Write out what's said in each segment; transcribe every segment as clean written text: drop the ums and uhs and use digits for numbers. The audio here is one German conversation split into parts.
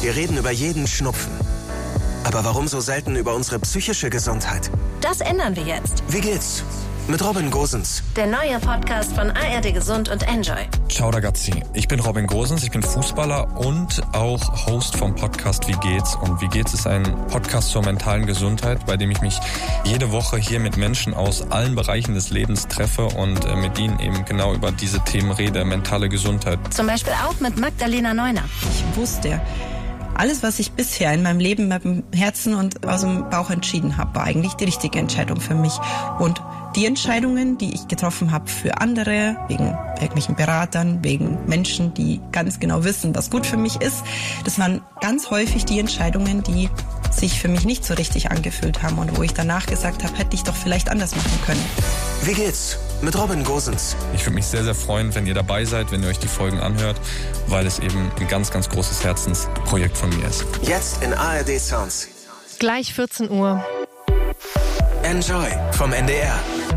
Wir reden über jeden Schnupfen. Aber warum so selten über unsere psychische Gesundheit? Das ändern wir jetzt. Wie geht's? Mit Robin Gosens. Der neue Podcast von ARD Gesund und Enjoy. Ciao ragazzi, ich bin Robin Gosens, ich bin Fußballer und auch Host vom Podcast Wie geht's? Und Wie geht's ist ein Podcast zur mentalen Gesundheit, bei dem ich mich jede Woche hier mit Menschen aus allen Bereichen des Lebens treffe und mit ihnen eben genau über diese Themen rede, mentale Gesundheit. Zum Beispiel auch mit Magdalena Neuner. Ich wusste, alles, was ich bisher in meinem Leben mit dem Herzen und aus dem Bauch entschieden habe, war eigentlich die richtige Entscheidung für mich. Und die Entscheidungen, die ich getroffen habe für andere, wegen irgendwelchen Beratern, wegen Menschen, die ganz genau wissen, was gut für mich ist, das waren ganz häufig die Entscheidungen, die sich für mich nicht so richtig angefühlt haben und wo ich danach gesagt habe, hätte ich doch vielleicht anders machen können. Wie geht's? Mit Robin Gosens. Ich würde mich sehr, sehr freuen, wenn ihr dabei seid, wenn ihr euch die Folgen anhört, weil es eben ein ganz, ganz großes Herzensprojekt von mir ist. Jetzt in ARD Sounds. Gleich 14 Uhr. Enjoy vom NDR.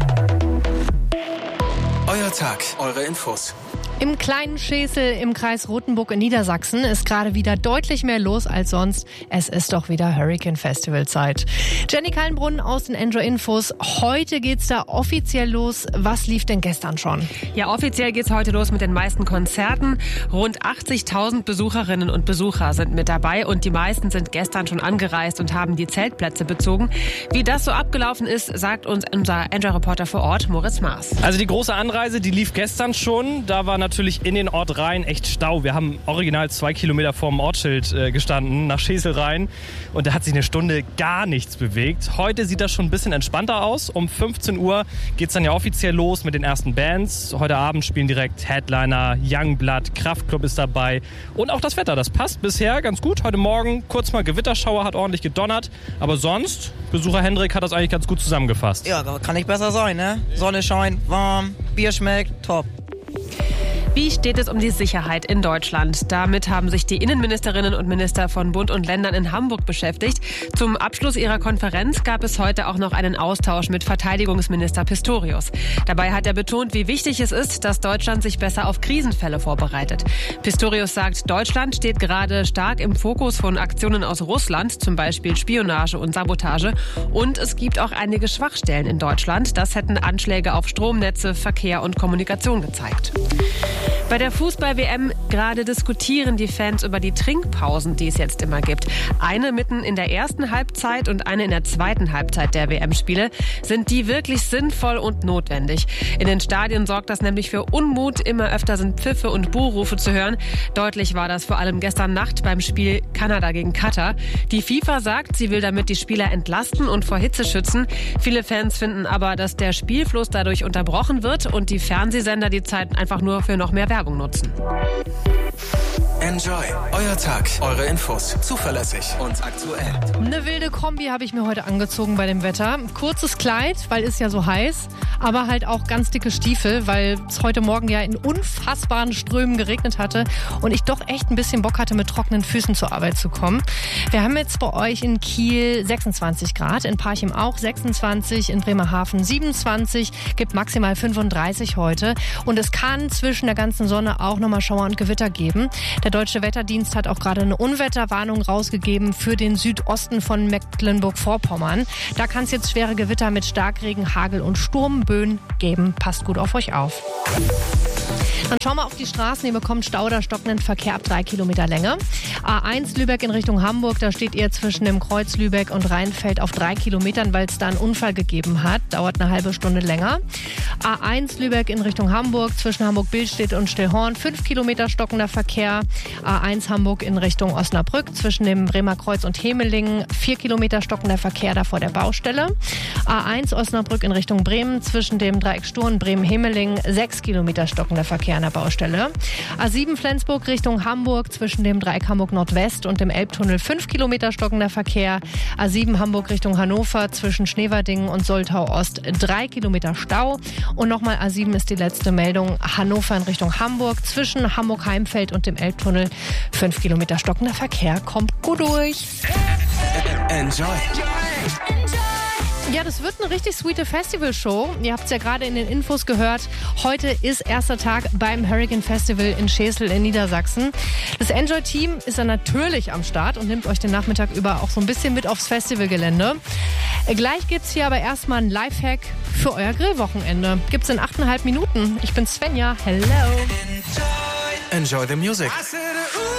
Euer Tag, eure Infos. Im kleinen Schesel im Kreis Rothenburg in Niedersachsen ist gerade wieder deutlich mehr los als sonst. Es ist doch wieder Hurricane Festival Zeit. Jenny Kallenbrunn aus den Enjoy Infos. Heute geht's da offiziell los. Was lief denn gestern schon? Ja, offiziell geht's heute los mit den meisten Konzerten. Rund 80.000 Besucherinnen und Besucher sind mit dabei und die meisten sind gestern schon angereist und haben die Zeltplätze bezogen. Wie das so abgelaufen ist, sagt uns unser Enjoy-Reporter vor Ort, Moritz Maas. Also die große Anreise, die lief gestern schon. Da war natürlich in den Ort rein echt Stau. Wir haben original 2 Kilometer vorm Ortsschild gestanden, nach Schesel rein. Und da hat sich eine Stunde gar nichts bewegt. Heute sieht das schon ein bisschen entspannter aus. Um 15 Uhr geht's dann ja offiziell los mit den ersten Bands. Heute Abend spielen direkt Headliner, Youngblood, Kraftklub ist dabei. Und auch das Wetter, das passt bisher ganz gut. Heute Morgen kurz mal Gewitterschauer, hat ordentlich gedonnert. Aber sonst, Besucher Hendrik hat das eigentlich ganz gut zusammengefasst. Ja, kann nicht besser sein, ne? Sonne scheint, warm, Bier schmeckt, top. Wie steht es um die Sicherheit in Deutschland? Damit haben sich die Innenministerinnen und Minister von Bund und Ländern in Hamburg beschäftigt. Zum Abschluss ihrer Konferenz gab es heute auch noch einen Austausch mit Verteidigungsminister Pistorius. Dabei hat er betont, wie wichtig es ist, dass Deutschland sich besser auf Krisenfälle vorbereitet. Pistorius sagt, Deutschland steht gerade stark im Fokus von Aktionen aus Russland, zum Beispiel Spionage und Sabotage. Und es gibt auch einige Schwachstellen in Deutschland. Das hätten Anschläge auf Stromnetze, Verkehr und Kommunikation gezeigt. Bei der Fußball-WM gerade diskutieren die Fans über die Trinkpausen, die es jetzt immer gibt. Eine mitten in der ersten Halbzeit und eine in der zweiten Halbzeit der WM-Spiele. Sind die wirklich sinnvoll und notwendig? In den Stadien sorgt das nämlich für Unmut. Immer öfter sind Pfiffe und Buhrufe zu hören. Deutlich war das vor allem gestern Nacht beim Spiel Kanada gegen Katar. Die FIFA sagt, sie will damit die Spieler entlasten und vor Hitze schützen. Viele Fans finden aber, dass der Spielfluss dadurch unterbrochen wird und die Fernsehsender die Zeit einfach nur für noch mehr Werbung nutzen. Enjoy. Euer Tag, eure Infos. Zuverlässig und aktuell. Eine wilde Kombi habe ich mir heute angezogen bei dem Wetter. Kurzes Kleid, weil es ja so heiß, aber halt auch ganz dicke Stiefel, weil es heute Morgen ja in unfassbaren Strömen geregnet hatte und ich doch echt ein bisschen Bock hatte, mit trockenen Füßen zur Arbeit zu kommen. Wir haben jetzt bei euch in Kiel 26 Grad, in Parchim auch 26, in Bremerhaven 27, gibt maximal 35 heute und es kann zwischen der ganzen Sonne auch nochmal Schauer und Gewitter geben. Der Deutsche Wetterdienst hat auch gerade eine Unwetterwarnung rausgegeben für den Südosten von Mecklenburg-Vorpommern. Da kann es jetzt schwere Gewitter mit Starkregen, Hagel und Sturmböen geben. Passt gut auf euch auf. Dann schauen wir auf die Straßen. Ihr bekommt Stau oder stockenden Verkehr ab 3 Kilometer Länge. A1 Lübeck in Richtung Hamburg, da steht ihr zwischen dem Kreuz Lübeck und Rheinfeld auf 3 Kilometern, weil es da einen Unfall gegeben hat. Dauert eine halbe Stunde länger. A1 Lübeck in Richtung Hamburg, zwischen Hamburg-Billstedt und Stillhorn 5 Kilometer stockender Verkehr. A1 Hamburg in Richtung Osnabrück, zwischen dem Bremer Kreuz und Hemelingen 4 Kilometer stockender Verkehr da vor der Baustelle. A1 Osnabrück in Richtung Bremen, zwischen dem Dreieck Sturm Bremen-Hemelingen 6 Kilometer stockender Verkehr an der Baustelle. A7 Flensburg Richtung Hamburg, zwischen dem Dreieck Hamburg Nordwest und dem Elbtunnel 5 Kilometer stockender Verkehr. A7 Hamburg Richtung Hannover, zwischen Schneverdingen und Soltau Ost 3 Kilometer Stau. Und nochmal A7 ist die letzte Meldung. Hannover in Richtung Hamburg, zwischen Hamburg-Heimfeld und dem Elbtunnel 5 Kilometer stockender Verkehr. Kommt gut durch. Enjoy. Ja, das wird eine richtig sweete Festivalshow. Ihr habt es ja gerade in den Infos gehört. Heute ist erster Tag beim Hurricane Festival in Schesel in Niedersachsen. Das Enjoy-Team ist dann natürlich am Start und nimmt euch den Nachmittag über auch so ein bisschen mit aufs Festivalgelände. Gleich gibt's hier aber erstmal einen Lifehack für euer Grillwochenende. Gibt's in 8,5 Minuten. Ich bin Svenja. Hello. Enjoy the music.